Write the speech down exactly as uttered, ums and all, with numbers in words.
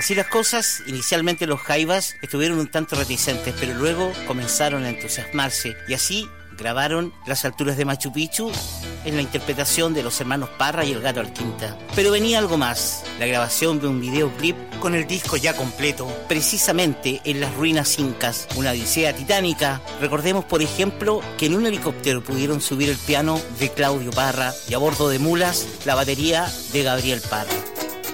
Así las cosas, inicialmente los Jaivas estuvieron un tanto reticentes, pero luego comenzaron a entusiasmarse y así grabaron Las alturas de Machu Picchu en la interpretación de los hermanos Parra y el Gato Alquinta. Pero venía algo más, la grabación de un videoclip con el disco ya completo, precisamente en las ruinas incas, una odisea titánica. Recordemos, por ejemplo, que en un helicóptero pudieron subir el piano de Claudio Parra y a bordo de mulas la batería de Gabriel Parra.